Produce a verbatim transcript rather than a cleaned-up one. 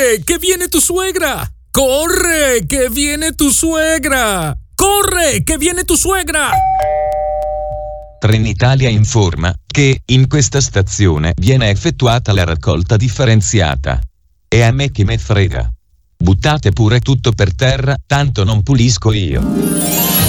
Corre, che viene tu suegra! Corre, che viene tu suegra! Corre, che viene tu suegra! Trenitalia informa che in questa stazione viene effettuata la raccolta differenziata. E a me chi me frega. Buttate pure tutto per terra, tanto non pulisco io.